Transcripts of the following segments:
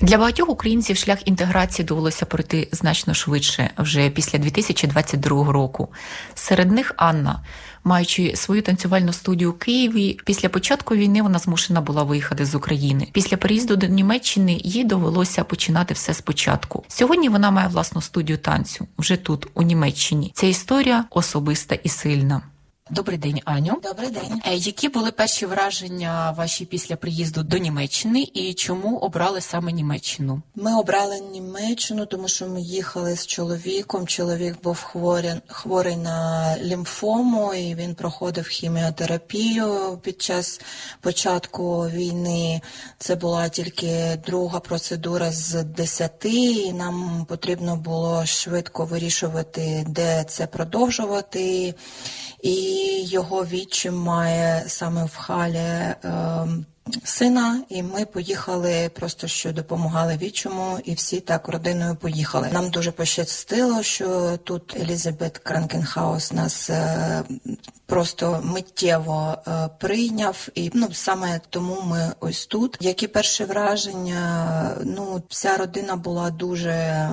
Для багатьох українців шлях інтеграції довелося пройти значно швидше, вже після 2022 року. Серед них Анна. Маючи свою танцювальну студію у Києві, після початку війни вона змушена була виїхати з України. Після переїзду до Німеччини їй довелося починати все спочатку. Сьогодні вона має власну студію танцю, вже тут, у Німеччині. Ця історія особиста і сильна. Добрий день, Аню. Добрий день. Які були перші враження ваші після приїзду до Німеччини і чому обрали саме Німеччину? Ми обрали Німеччину, тому що ми їхали з чоловіком. Чоловік був хворий на лімфому, і він проходив хіміотерапію під час початку війни. Це була тільки друга процедура з 10, і нам потрібно було швидко вирішувати, де це продовжувати. І його відчим має саме в Халі сина, і ми поїхали просто, що допомагали відчиму, і всі так родиною поїхали. Нам дуже пощастило, що тут Елізабет Кранкенхаус нас просто миттєво прийняв, і саме тому ми ось тут. Які перші враження? Вся родина була дуже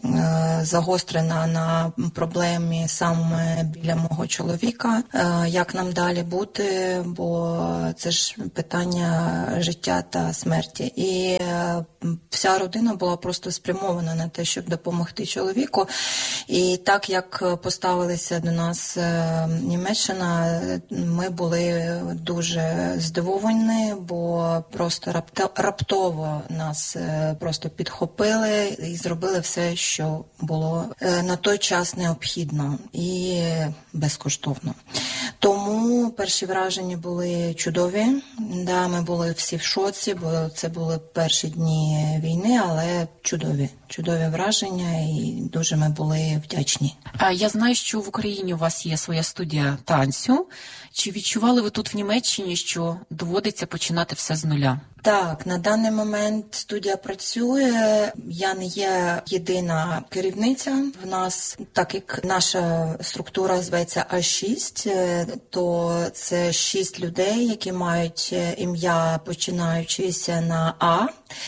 загострена на проблемі саме біля мого чоловіка. Як нам далі бути, бо це ж питання життя та смерті. І вся родина була просто спрямована на те, щоб допомогти чоловіку. І так, як поставилися до нас Німеччина, ми були дуже здивовані, бо просто раптово нас просто підхопили і зробили все, що було на той час необхідно і безкоштовно. Тому перші враження були чудові. Ми були всі в шоці, бо це були перші дні війни, але чудові враження, і дуже ми були вдячні. Я знаю, що в Україні у вас є своя студія танцю. Чи відчували ви тут в Німеччині, що доводиться починати все з нуля? Так, на даний момент студія працює. Я не є єдина керівниця. В нас, так як наша структура зветься А6, то це 6 людей, які мають ім'я, починаючися на А.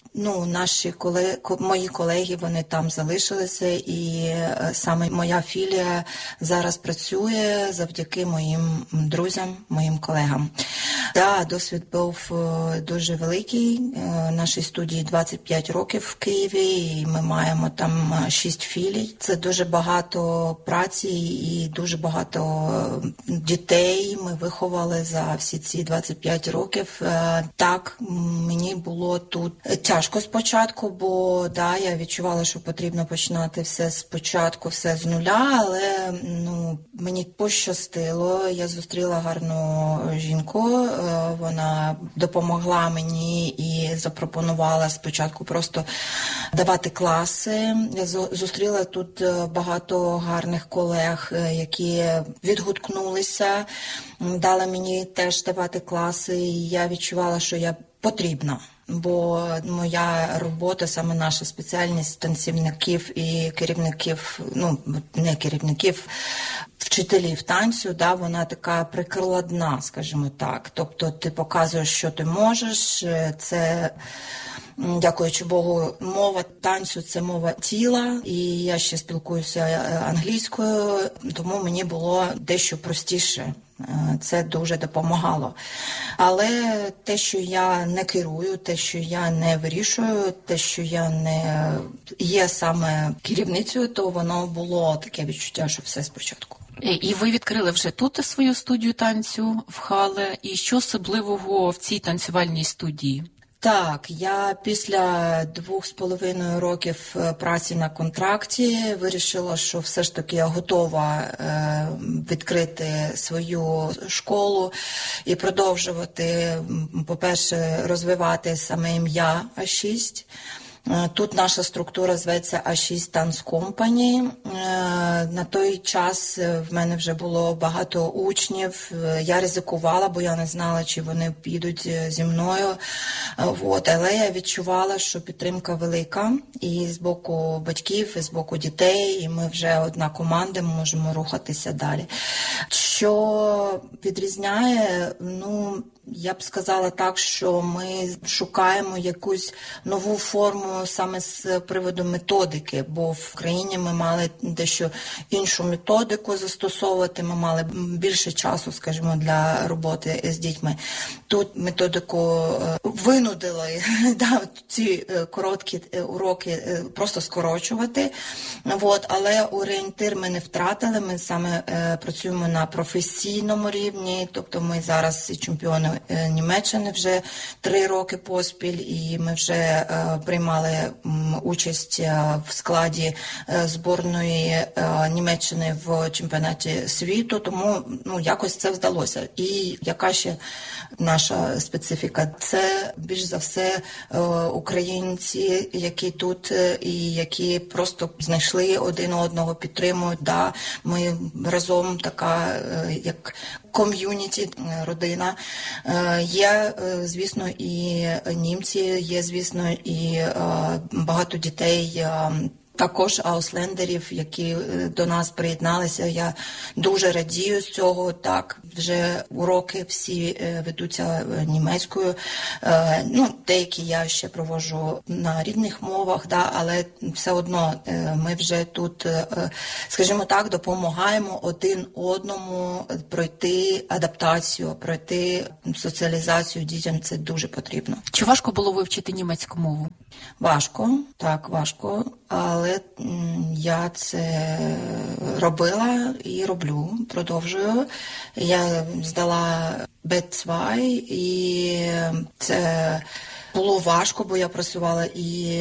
Мої колеги, вони там залишилися, і саме моя філія зараз працює завдяки моїм друзям, моїм колегам. Досвід був дуже великий. Нашій студії 25 років в Києві, і ми маємо там 6 філій. Це дуже багато праці і дуже багато дітей ми виховали за всі ці 25 років. Так, мені було тут тяжко спочатку, бо я відчувала, що потрібно починати все спочатку, все з нуля, але мені пощастило. Я зустріла гарну жінку, вона допомогла мені і запропонувала спочатку просто давати класи. Я зустріла тут багато гарних колег, які відгукнулися, дали мені теж давати класи, і я відчувала, що я потрібна. Бо моя робота, саме наша спеціальність танцівників і керівників, не керівників, вчителів танцю, вона така прикладна, скажімо так. Тобто ти показуєш, що ти можеш, це, дякуючи Богу, мова танцю – це мова тіла, і я ще спілкуюся англійською, тому мені було дещо простіше. Це дуже допомагало. Але те, що я не керую, те, що я не вирішую, те, що я не є саме керівницею, то воно було таке відчуття, що все спочатку. І ви відкрили вже тут свою студію танцю в Хале. І що особливого в цій танцювальній студії? Так, я після 2,5 років праці на контракті вирішила, що все ж таки я готова відкрити свою школу і продовжувати, по-перше, розвивати саме ім'я А6. Тут наша структура зветься А6 Dance Company. На той час в мене вже було багато учнів. Я ризикувала, бо я не знала, чи вони підуть зі мною. Але я відчувала, що підтримка велика і з боку батьків, і з боку дітей, і ми вже одна команда, можемо рухатися далі. Що відрізняє, я б сказала так, що ми шукаємо якусь нову форму саме з приводу методики, бо в країні ми мали дещо іншу методику застосовувати, ми мали більше часу, скажімо, для роботи з дітьми. Тут методику винудили ці короткі уроки просто скорочувати, але орієнтир ми не втратили, ми саме працюємо на професійному рівні, тобто ми зараз чемпіони Німеччини вже 3 роки поспіль, і ми вже приймали участь в складі зборної Німеччини в чемпіонаті світу, тому якось це вдалося. І яка ще наша специфіка? Це більш за все українці, які тут і які просто знайшли один одного, підтримують. Да, ми разом така, як ком'юніті, родина. Є, звісно, і німці, є, звісно, і багато дітей, також ауслендерів, які до нас приєдналися. Я дуже радію з цього. Так, вже уроки всі ведуться німецькою. Деякі я ще проводжу на рідних мовах, але все одно ми вже тут, скажімо так, допомагаємо один одному пройти адаптацію, пройти соціалізацію дітям. Це дуже потрібно. Чи важко було вивчити німецьку мову? Важко, так, важко. Але я це робила і роблю, продовжую. Я здала B2 і це було важко, бо я працювала і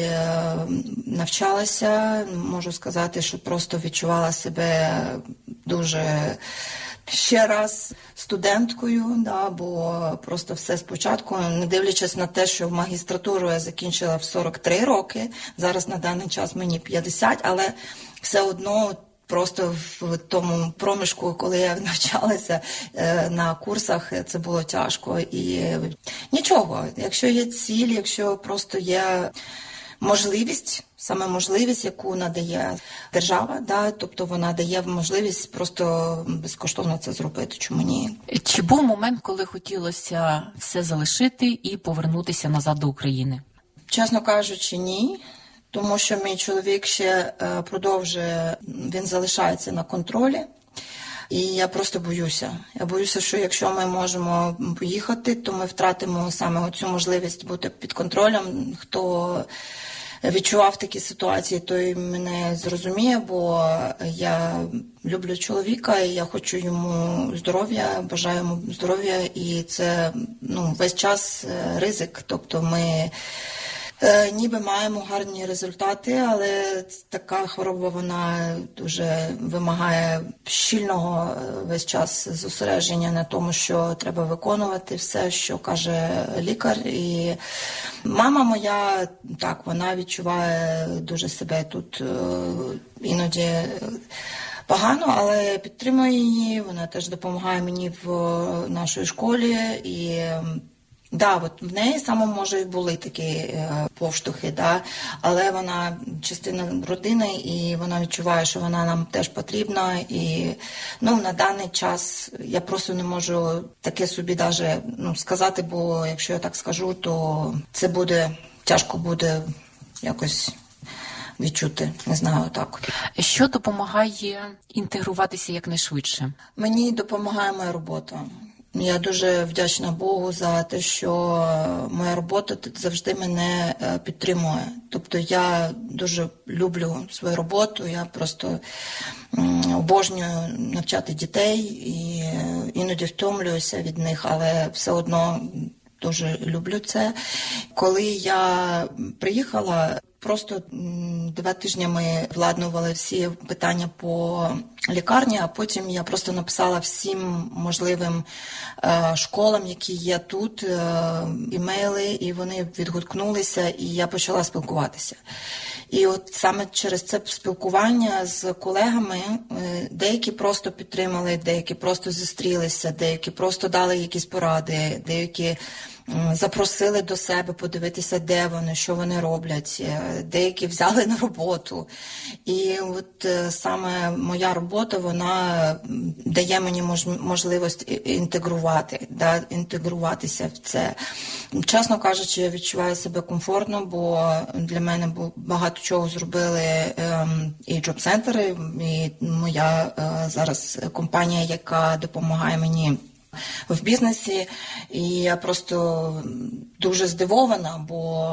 навчалася. Можу сказати, що просто відчувала себе дуже ще раз студенткою, бо просто все спочатку, не дивлячись на те, що в магістратуру я закінчила в 43 роки, зараз на даний час мені 50, але все одно просто в тому проміжку, коли я навчалася на курсах, це було тяжко. І нічого, якщо є ціль, якщо просто є можливість, саме можливість, яку надає держава, тобто вона дає можливість просто безкоштовно це зробити. Чому ні? Чи був момент, коли хотілося все залишити і повернутися назад до України? Чесно кажучи, ні. Тому що мій чоловік ще продовжує, він залишається на контролі. І я просто боюся. Я боюся, що якщо ми можемо поїхати, то ми втратимо саме цю можливість бути під контролем. Хто відчував такі ситуації, той мене зрозуміє, бо я люблю чоловіка, і я хочу йому здоров'я, бажаю йому здоров'я, і це весь час ризик. Тобто ми ніби маємо гарні результати, але така хвороба, вона дуже вимагає щільного весь час зосередження на тому, що треба виконувати все, що каже лікар. І мама моя, так, вона відчуває дуже себе тут іноді погано, але підтримує її, вона теж допомагає мені в нашій школі. І в неї саме, може, і були такі повштовхи, але вона частина родини, і вона відчуває, що вона нам теж потрібна. І на даний час я просто не можу таке собі даже сказати, бо якщо я так скажу, то це тяжко буде якось відчути, не знаю, так. Що допомагає інтегруватися якнайшвидше? Мені допомагає моя робота. Я дуже вдячна Богу за те, що моя робота завжди мене підтримує. Тобто я дуже люблю свою роботу, я просто обожнюю навчати дітей і іноді втомлююся від них, але все одно дуже люблю це. Коли я приїхала, просто 2 тижні ми владнували всі питання по лікарні, а потім я просто написала всім можливим школам, які є тут, імейли, і вони відгукнулися, і я почала спілкуватися. І от саме через це спілкування з колегами деякі просто підтримали, деякі просто зустрілися, деякі просто дали якісь поради, деякі запросили до себе подивитися, де вони, що вони роблять, деякі взяли на роботу. І от саме моя робота робота, вона дає мені можливість інтегруватися в це. Чесно кажучи, я відчуваю себе комфортно, бо для мене багато чого зробили і джоб-центри, і моя зараз компанія, яка допомагає мені в бізнесі, і я просто дуже здивована, бо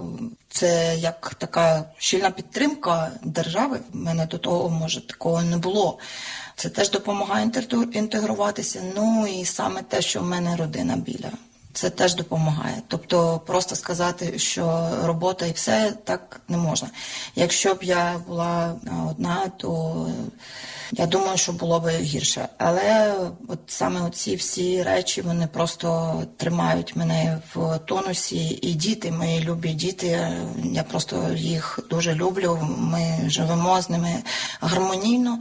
це як така щільна підтримка держави. В мене до того, може, такого не було. Це теж допомагає інтегруватися. Ну і саме те, що в мене родина біля. Це теж допомагає. Тобто просто сказати, що робота і все, так не можна. Якщо б я була одна, то я думаю, що було б гірше. Але от саме оці всі речі, вони просто тримають мене в тонусі. І діти, мої любі діти, я просто їх дуже люблю. Ми живемо з ними гармонійно.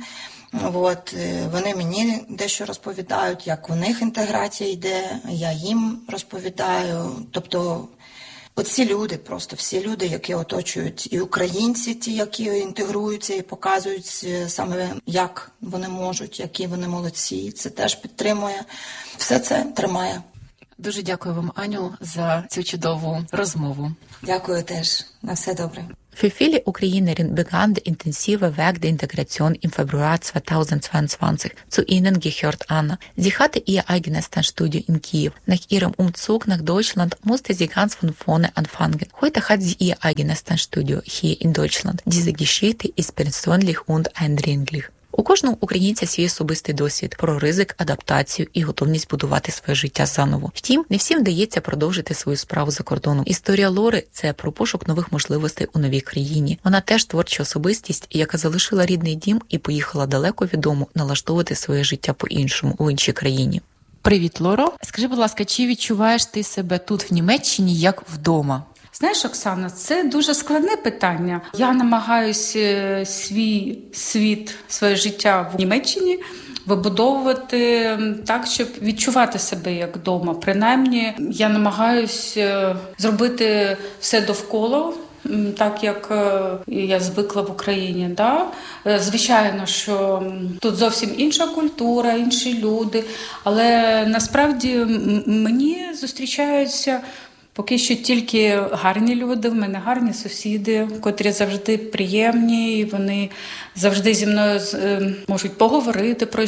От, вони мені дещо розповідають, як у них інтеграція йде, я їм розповідаю. Тобто оці люди, просто всі люди, які оточують, і українці, ті, які інтегруються і показують саме, як вони можуть, які вони молодці, це теж підтримує. Все це тримає. Дуже дякую вам, Аню, за цю чудову розмову. Dякую теж. На все добре. Für viele Ukrainerinnen begann der intensive Weg der Integration im Februar 2022. Zu ihnen gehört Anna. Sie hatte ihr eigenes Tanzstudio in Kiew. Nach ihrem Umzug nach Deutschland musste sie ganz von vorne anfangen. Heute hat sie ihr eigenes Tanzstudio hier in Deutschland. Diese Geschichte ist persönlich und eindringlich. У кожного українця свій особистий досвід про ризик, адаптацію і готовність будувати своє життя заново. Втім, не всім вдається продовжити свою справу за кордоном. Історія Лори – це про пошук нових можливостей у новій країні. Вона теж творча особистість, яка залишила рідний дім і поїхала далеко від дому налаштовувати своє життя по-іншому у іншій країні. Привіт, Лоро. Скажи, будь ласка, чи відчуваєш ти себе тут в Німеччині як вдома? Знаєш, Оксана, це дуже складне питання. Я намагаюся свій світ, своє життя в Німеччині вибудовувати так, щоб відчувати себе як вдома. Принаймні, я намагаюся зробити все довкола, так як я звикла в Україні. Да? Звичайно, що тут зовсім інша культура, інші люди, але насправді мені зустрічаються поки що тільки гарні люди, в мене гарні сусіди, котрі завжди приємні, і вони завжди зі мною можуть поговорити про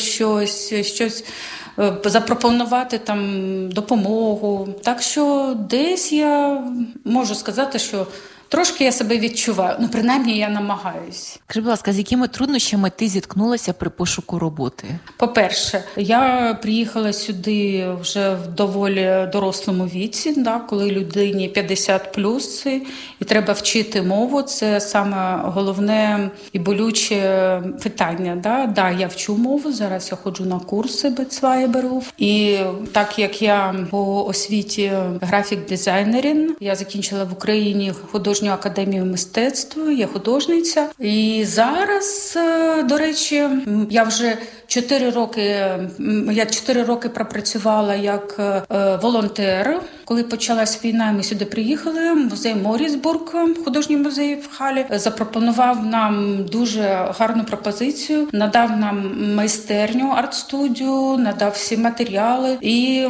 щось запропонувати там допомогу. Так що десь я можу сказати, що трошки я себе відчуваю, принаймні я намагаюсь. Скажи, будь ласка, з якими труднощами ти зіткнулася при пошуку роботи? По-перше, я приїхала сюди вже в доволі дорослому віці, да, коли людині 50+, і треба вчити мову. Це саме головне і болюче питання. Да, я вчу мову, зараз я ходжу на курси B2-Beruf. І так як я по освіті графік-дизайнерин, я закінчила в Україні художню академію мистецтва, я художниця. І зараз, до речі, я вже 4 роки пропрацювала як волонтер. Коли почалась війна, ми сюди приїхали, музей Морісбург, художній музей в Халі, запропонував нам дуже гарну пропозицію, надав нам майстерню, арт-студію, надав всі матеріали, і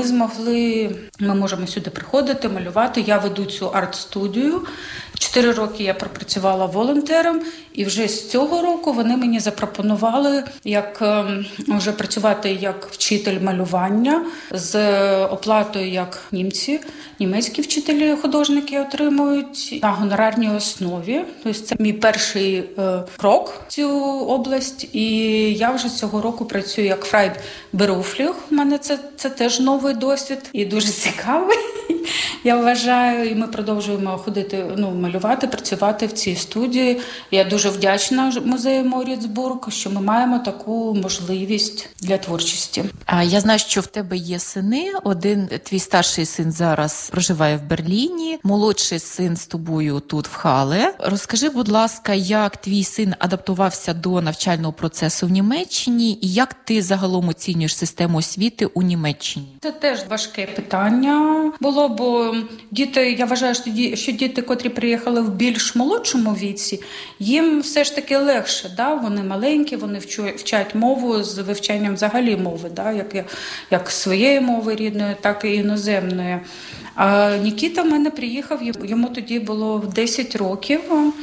ми можемо сюди приходити, малювати. Я веду цю арт-студію. 4 роки я пропрацювала волонтером, і вже з цього року вони мені запропонували вже працювати як вчитель малювання з оплатою, як німецькі вчителі, художники отримують на гонорарній основі. Тобто це мій перший крок в цю область, і я вже цього року працюю як фрайберуфліх. У мене це теж новий досвід і дуже цікавий, я вважаю. І ми продовжуємо ходити, малювати, працювати в цій студії. Я дуже вдячна музею Морісбург, що ми маємо таку можливість для творчості. Я знаю, що в тебе є сини. Один, твій старший син зараз проживає в Берліні, молодший син з тобою тут в Хале. Розкажи, будь ласка, як твій син адаптувався до навчального процесу в Німеччині і як ти загалом оцінюєш систему освіти у Німеччині? Це теж важке питання було, бо діти, я вважаю, що діти, котрі приїжджають приїхали в більш молодшому віці, їм все ж таки легше, да? Вони маленькі, вони вчать мову з вивчанням взагалі мови, да? як своєї мови рідної, так і іноземної. А Нікіта в мене приїхав, йому тоді було 10 років.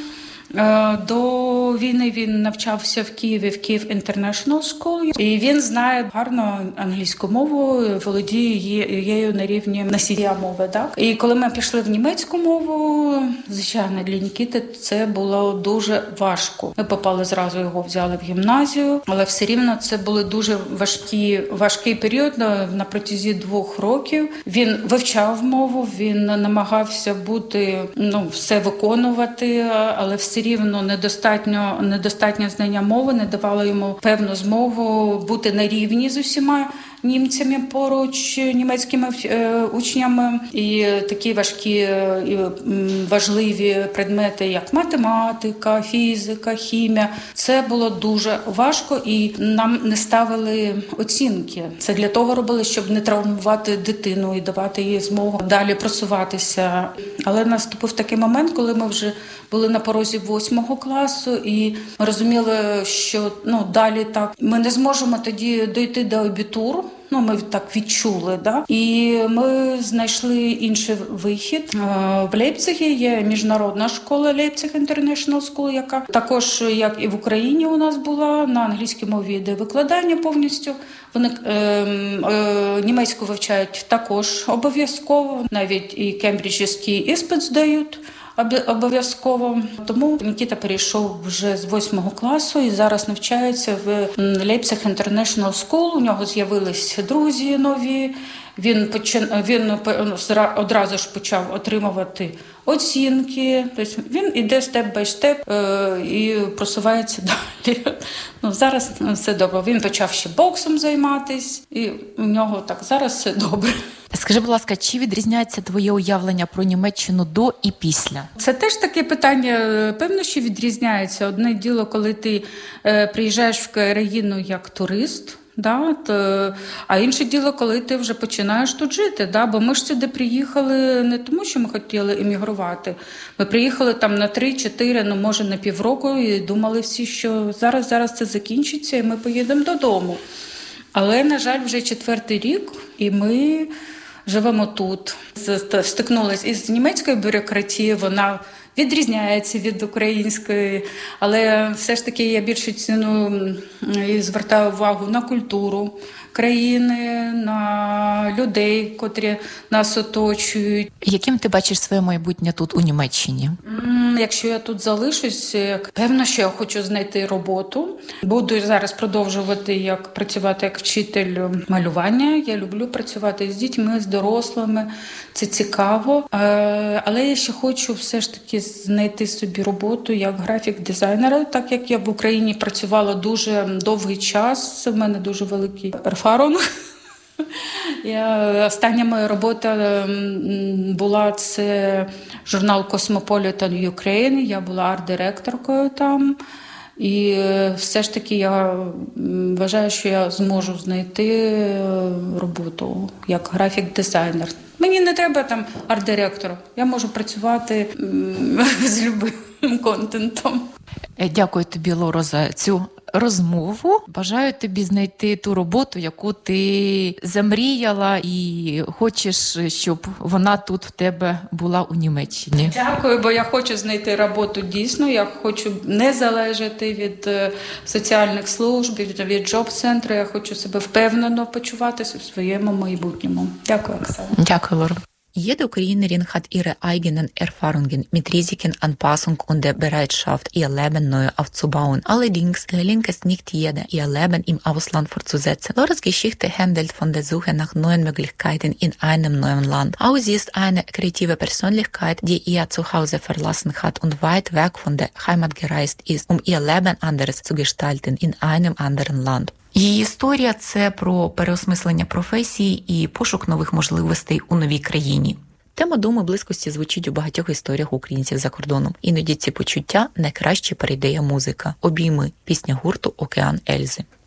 До війни він навчався в Києві, в Київ International School, і він знає гарно англійську мову, володіє її на рівні носія мови. Так? І коли ми пішли в німецьку мову, звичайно, для Нікіти це було дуже важко. Ми попали зразу, його взяли в гімназію, але все рівно це були дуже важкий період на протязі 2 років. Він вивчав мову, він намагався все виконувати, але все рівно недостатнє знання мови не давало йому певну змогу бути на рівні з усіма німцями поруч, німецькими учнями. І такі важкі і важливі предмети, як математика, фізика, хімія. Це було дуже важко і нам не ставили оцінки. Це для того робили, щоб не травмувати дитину і давати їй змогу далі просуватися. Але наступив такий момент, коли ми вже були на порозі 8 класу і ми розуміли, що далі так ми не зможемо тоді дійти до абітуру. Ми так відчули, да? І ми знайшли інший вихід. В Лейпцигі є міжнародна школа Leipzig International School, яка також, як і в Україні у нас була, на англійській мові йде викладання повністю. Вони німецьку вивчають також обов'язково, навіть і кембриджський іспит здають обов'язково. Тому Нікіта перейшов вже з 8 класу і зараз навчається в Leipzig International School. У нього з'явились друзі нові. Він одразу ж почав отримувати оцінки. Тобто він іде степ бай степ і просувається далі. Зараз все добре. Він почав ще боксом займатися, і у нього так зараз все добре. Скажи, будь ласка, чи відрізняється твоє уявлення про Німеччину до і після? Це теж таке питання, певно, що відрізняється. Одне діло, коли ти приїжджаєш в країну як турист, да, а інше діло, коли ти вже починаєш тут жити. Да, бо ми ж сюди приїхали не тому, що ми хотіли емігрувати. Ми приїхали там на 3-4, може на півроку і думали всі, що зараз це закінчиться і ми поїдемо додому. Але, на жаль, вже 4-й рік і ми живемо тут. Стикнулися із німецькою бюрократією, вона відрізняється від української, але все ж таки я більше ціную і звертаю увагу на культуру країни, на людей, котрі нас оточують. Яким ти бачиш своє майбутнє тут у Німеччині? Якщо я тут залишусь, певно, що я хочу знайти роботу. Буду зараз продовжувати працювати як вчитель малювання. Я люблю працювати з дітьми, з дорослими. Це цікаво. Але я ще хочу все ж таки знайти собі роботу як графік-дизайнера. Так як я в Україні працювала дуже довгий час, в мене дуже великий ерфарон. Остання моя робота була це журнал Cosmopolitan Ukraine. Я була арт-директоркою там. І все ж таки я вважаю, що я зможу знайти роботу як графік-дизайнер. Мені не треба там арт-директора. Я можу працювати з любим контентом. Дякую тобі, Лоро, за цю розмову. Бажаю тобі знайти ту роботу, яку ти замріяла і хочеш, щоб вона тут в тебе була у Німеччині. Дякую, бо я хочу знайти роботу дійсно. Я хочу не залежати від соціальних служб, від джоб-центру. Я хочу себе впевнено почуватися в своєму майбутньому. Дякую, Оксана. Дякую, Лоро. Jede Ukrainerin hat ihre eigenen Erfahrungen mit Risiken, Anpassung und der Bereitschaft, ihr Leben neu aufzubauen. Allerdings gelingt es nicht jeder, ihr Leben im Ausland fortzusetzen. Loras Geschichte handelt von der Suche nach neuen Möglichkeiten in einem neuen Land. Auch sie ist eine kreative Persönlichkeit, die ihr Zuhause verlassen hat und weit weg von der Heimat gereist ist, um ihr Leben anders zu gestalten in einem anderen Land. Її історія – це про переосмислення професії і пошук нових можливостей у новій країні. Тема дому близькості звучить у багатьох історіях українців за кордоном. Іноді ці почуття найкраще передає музика. «Обійми» – пісня гурту «Океан Ельзи».